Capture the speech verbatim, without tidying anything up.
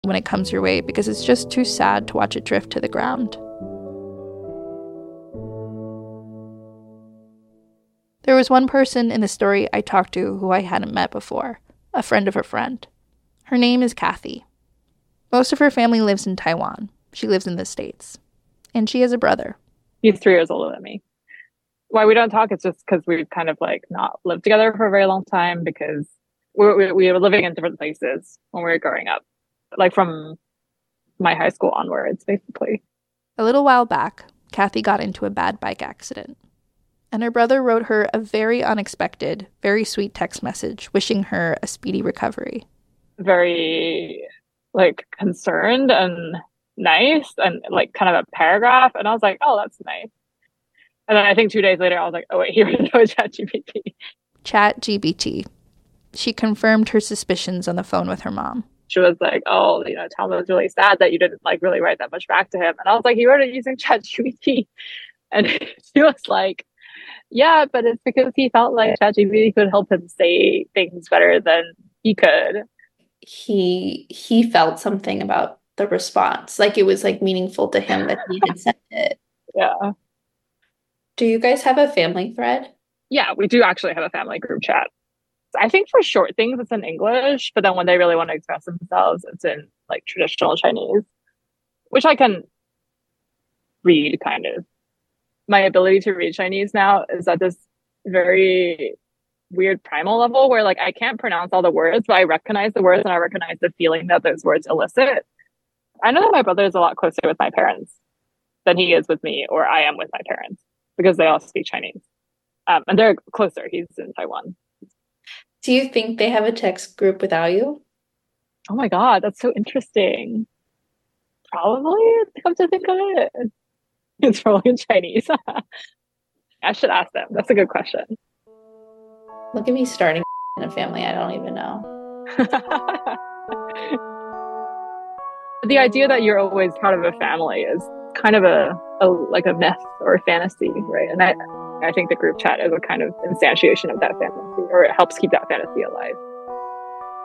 when it comes your way because it's just too sad to watch it drift to the ground. There was one person in the story I talked to who I hadn't met before, a friend of a friend. Her name is Kathy. Most of her family lives in Taiwan. She lives in the States. And she has a brother. He's three years older than me. Why we don't talk is just because we've kind of like not lived together for a very long time because we we we were living in different places when we were growing up, like from my high school onwards, basically. A little while back, Kathy got into a bad bike accident. And her brother wrote her a very unexpected, very sweet text message wishing her a speedy recovery. Very, like, concerned and nice and, like, kind of a paragraph. And I was like, oh, that's nice. And then I think two days later, I was like, oh, wait, he wrote ChatGPT. ChatGPT. She confirmed her suspicions on the phone with her mom. She was like, oh, you know, Tom was really sad that you didn't, like, really write that much back to him. And I was like, he wrote it using ChatGPT. And she was like, yeah, but it's because he felt like ChatGPT could help him say things better than he could. He he felt something about the response. Like it was like meaningful to him that he had sent it. Yeah. Do you guys have a family thread? Yeah, we do actually have a family group chat. I think for short things, it's in English, but then when they really want to express themselves, it's in like traditional Chinese, which I can read kind of. My ability to read Chinese now is at this very weird primal level where like I can't pronounce all the words, but I recognize the words and I recognize the feeling that those words elicit. I know that my brother is a lot closer with my parents than he is with me, or I am with my parents, because they all speak Chinese. Um, and they're closer. He's in Taiwan. Do you think they have a text group without you? Oh my God, that's so interesting. Probably, come to think of it. It's probably in Chinese. I should ask them. That's a good question. Look at me starting in a family I don't even know. The idea that you're always part of a family is kind of a, a like a myth or a fantasy, right? And I, I think the group chat is a kind of instantiation of that fantasy, or it helps keep that fantasy alive.